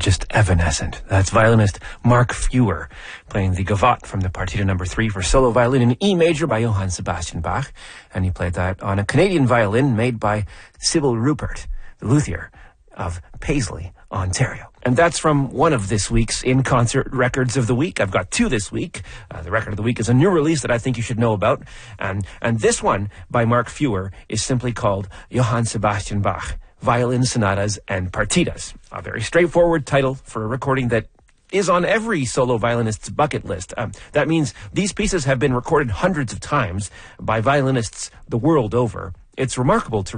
just evanescent. That's violinist Mark Feuer playing the Gavotte from the Partita No. 3 for solo violin in E major by Johann Sebastian Bach. And he played that on a Canadian violin made by Sybil Rupert, the luthier of Paisley, Ontario. And that's from one of this week's in-concert records of the week. I've got two this week. The record of the week is a new release that I think you should know about. And this one by Mark Feuer is simply called Johann Sebastian Bach, Violin Sonatas and Partitas. A very straightforward title for a recording that is on every solo violinist's bucket list. That means these pieces have been recorded hundreds of times by violinists the world over. It's remarkable to